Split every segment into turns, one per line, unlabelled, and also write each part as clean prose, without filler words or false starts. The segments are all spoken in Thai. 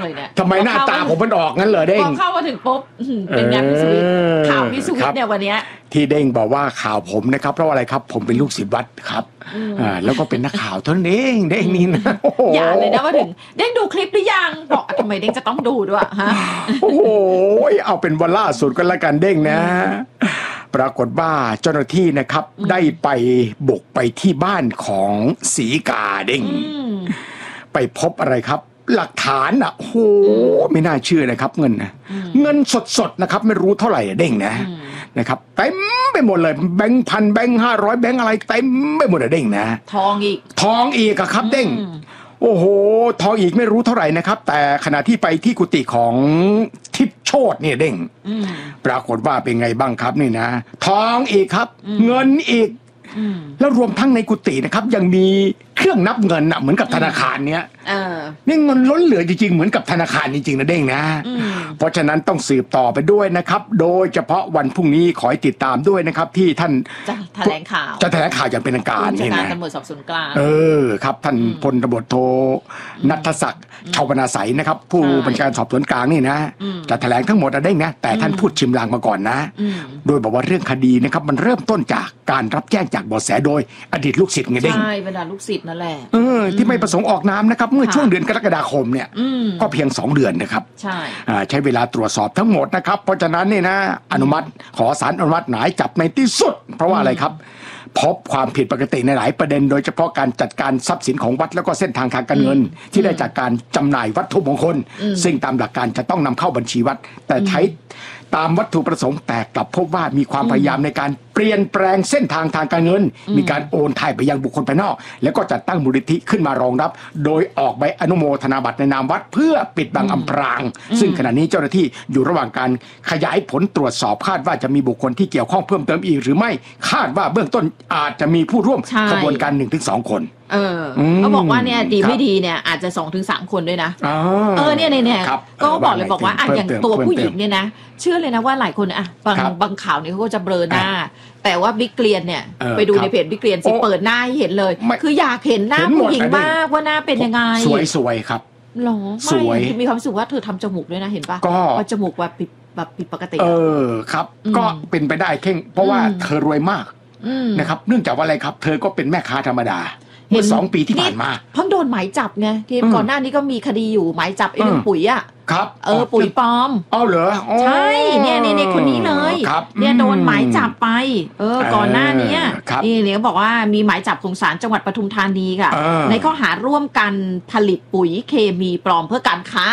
เลยเนี่ย
ทำไมหน้าตาผมมันออกงั้นเลยเด้ง
พอเข้ามาถึงปุ๊บเป็นงานพิสุวิทย์ข่าวพิสุวิทย์เนี่ยวันนี้
ที่เด้งบอกว่าข่าวผมนะครับเพราะอะไรครับผมเป็นลูกศิษย์วัดครับแล้วก็เป็นนักข่าวเท่านั้นเองเด้งนี่นะ
อย่าเลยนะว่าถึงเด้งดูคลิปหรือยังบอกทำไมเด้งจะต้องดูด้วยฮะ
โอ้โหเอาเป็นวันล่าสุดกันละกันเด้งนะปรากฏว่าเจ้าหน้าที่นะครับได้ไปบุกไปที่บ้านของศรีกาเด้งไปพบอะไรครับหลักฐานอ่ะโอ้โหไม่น่าเชื่อนะครับเงินสดๆนะครับไม่รู้เท่าไหร่เด้งนะครับเต็มไปหมดเลยแบงค์พันแบงค์500แบงค์อะไรเต็มไปหมดเลยเด้งนะ
ทอง
อีกครับเด้งโอ้โหทองอีกไม่รู้เท่าไหร่นะครับแต่ขณะที่ไปที่กุฏิของทิพย์โชติเนี่ยเด้งปรากฏว่าเป็นไงบ้างครับนี่นะทองอีกครับเงินอีกแล้วรวมทั้งในกุฏินะครับยังมีเครื่องนับเงินน่ะเหมือนกับธนาคารเนี้ยนี่เงินล้นเหลือจริงๆเหมือนกับธนาคารจริงๆนะเด้งนะเพราะฉะนั้นต้องสืบต่อไปด้วยนะครับโดยเฉพาะวันพรุ่งนี้ขอให้ติดตามด้วยนะครับที่ท่าน
จะแถลงข่าว
อย่างเป็นทางการ
นี่นะตำรวจสอบสวนกลาง
ครับท่านพลตบโทณัฐศักดิ์ชาวนาใสนะครับผู้บัญชาการสอบสวนกลางนี่นะจะแถลงทั้งหมดนะเด้งนะแต่ท่านพูดชิมลางมาก่อนนะโดยบอกว่าเรื่องคดีนะครับมันเริ่มต้นจากการรับแจ้งจากเบาะแสโดยอดีตลูกศิษย์ไงเด้ง
ใช่บรรดาลูกศิษย์นั่นแหละ
ที่ไม่ประสงค์ออกนามนะครับเมื่อช่วงเดือนกรกฎาคมเนี่ยก็เพียง2 เดือนนะครับใช้เวลาตรวจสอบทั้งหมดนะครับเพราะฉะนั้นนี่นะอนุมัติขอศาลอนุมัติหมายจับในที่สุดเพราะว่าอะไรครับพบความผิดปกติในหลายประเด็นโดยเฉพาะการจัดการทรัพย์สินของวัดแล้วก็เส้นทางทางการเงินที่ได้จากการจำหน่ายวัตถุมงคลซึ่งตามหลักการจะต้องนำเข้าบัญชีวัดแต่ใช้ตามวัตถุประสงค์แต่กลับพบว่ามีความพยายามในการเปลี่ยนแปลงเส้นทางทางการเงินมีการโอนถ่ายไปยังบุคคลภายนอกแล้วก็จัดตั้งมูลนิธิขึ้นมารองรับโดยออกใบอนุโมทนาบัตรในนามวัดเพื่อปิดบังอำพรางซึ่งขณะนี้เจ้าหน้าที่อยู่ระหว่างการขยายผลตรวจสอบคาดว่าจะมีบุคคลที่เกี่ยวข้องเพิ่มเติมอีกหรือไม่คาดว่าเบื้องต้นอาจจะมีผู้ร่วมขบวนการ 1-2 คน
เขาบอกว่าเนี่ยดีไม่ดีเนี่ยอาจจะ 2-3 คนด้วยนะเนี่ยก็บอกเลยบอกว่าอย่างตัวผู้หญิงเนี่ยนะเชื่อเลยนะว่าหลายคนบางข่าวเนี่ยเขาก็จะเบลอหน้าแต่ว่าบิ๊กเกรียนเนี่ยไปดูในเพจบิ๊กเกรียนสิเปิดหน้าให้เห็นเลยคืออยากเห็นหน้าผู้หญิงมากว่าหน้าเป็นยังไง
สวยครับ
หรอสวยมีความรู้สึกว่าเธอทำจมูกด้วยนะเห็นปะว่าจมูกแบบผิดปกติ
ครับก็เป็นไปได้เข่งเพราะว่าเธอรวยมากนะครับเนื่องจากว่าอะไรครับเธอก็เป็นแม่ค้าธรรมดาเมื่อ2 ปีที่ผ่านมา
เพิ่งโดนหมายจับไงที่ก่อนหน้านี้ก็มีคดีอยู่หมายจับไอ้เรื่องปุ๋ยอ่ะ
ครับ
ปุ๋ยปลอม
เหรอ
ใช่เนี่ยคนนี้เลยเนี่ยโดนหมายจับไปก่อนหน้านี้นี่เนี่ยบอกว่ามีหมายจับของศาลจังหวัดปทุมธานีค่ะในข้อหาร่วมกันผลิตปุ๋ยเคมีปลอมเพื่อการค้า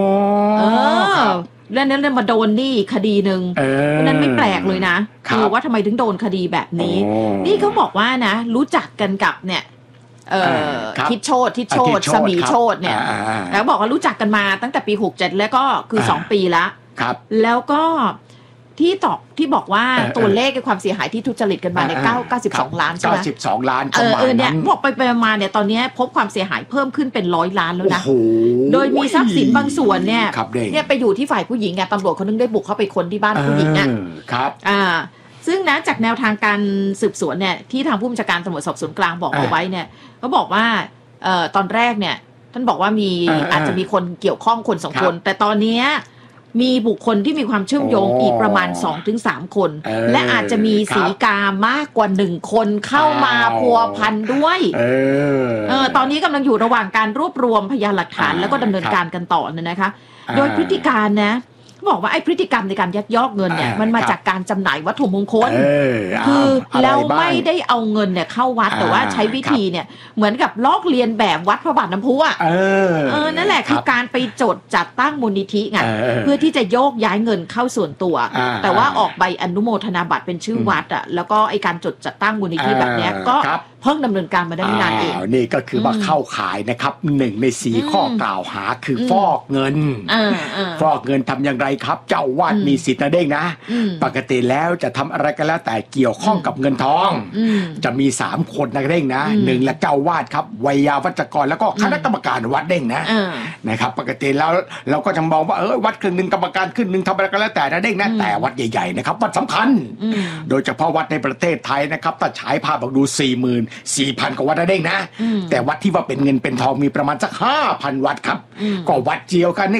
แล้วนั้นมาโดนนี่คดีหนึ่งนั้นไม่แปลกเลยนะว่าทำไมถึงโดนคดีแบบนี้นี่เขาบอกว่านะรู้จักกันกับเนี่ยทิศโชติสมีโชติเนี่ยแล้วบอกว่ารู้จักกันมาตั้งแต่ปี67แล้วก็คือ2 ปีแล้วแล้วก็ที่บอกว่าตัวเลขความเสียหายที่ทุจริตกันมาใน92 ล้านใช่ไหม
92 ล้านประมาณนั้น
เนี่ยบอกไปมาเนี่ยตอนนี้พบความเสียหายเพิ่มขึ้นเป็น100 ล้านแล้วนะโดยมีทรัพย์สินบางส่วนเนี่ยไปอยู่ที่ฝ่ายผู้หญิงไงตำรวจเขานึงได้บุกเข้าไปค้นที่บ้านผู้หญิงอ่ะซึ่งนะจากแนวทางการสืบสวนเนี่ยที่ทางผู้บัญชาการตำรวจสอบสวนกลางบอกเอาไว้เนี่ยก็บอกว่าตอนแรกเนี่ยท่านบอกว่าอาจจะมีคนเกี่ยวข้องคน2 คนแต่ตอนนี้มีบุคคลที่มีความเชื่อมโยงอีกประมาณ 2-3 คนและอาจจะมีศรีกามากกว่า1 คนเข้ามาพัวพันด้วยตอนนี้กำลังอยู่ระหว่างการรวบรวมพยานหลักฐานแล้วก็ดำเนินการกันต่อเนี่ยนะคะโดยพฤติการนะบอกว่าไอ้พฤติกรรมในการยักยอกเงินเนี่ยมันมาจากการจำหน่ายวัตถุมงคลคือแล้วไม่ได้เอาเงินเนี่ยเข้าวัดแต่ว่าใช้วิธีเนี่ยเหมือนกับลอกเลียนแบบวัดพระบาทน้ำพุอ่ะนั่นแหละคือการไปจดจัดตั้งมูลนิธิไงเพื่อที่จะโยกย้ายเงินเข้าส่วนตัวแต่ว่าออกใบอนุโมทนาบัตรเป็นชื่อวัดอ่ะแล้วก็ไอ้การจดจัดตั้งมูลนิธิแบบนี้ก็เพิ่งดำเนินการมาได้ไม่นานเอง
นี่ก็คือว่าเข้าข่ายนะครับ1 ใน 4ข้อกล่าวหาคือฟอกเงินฟอกเงินทำอย่างไรครับเจ้าวาดมีสิทธิ์นะเด้งนะปกติแล้วจะทำอะไรก็แล้วแต่เกี่ยวข้องกับเงินทองจะมี3 คนนะเด้งนะ1และเจ้าวาดครับวัยยาวัจกรแล้วก็คณะกรรมการวัดเด้งนะครับปกติแล้วเราก็จะมองว่าวัดครึ่งนึงกรรมการครึ่งนึงทำอะไรก็แล้วแต่นะเด้งนะแต่วัดใหญ่ๆนะครับวัดสำคัญโดยเฉพาะวัดในประเทศไทยนะครับถ้าฉายภาพออกดู 44,000 กว่าวัดนะเด้งนะแต่วัดที่ว่าเป็นเงินเป็นทองมีประมาณสัก 5,000 วัดครับก็วัดเจียวกันนี่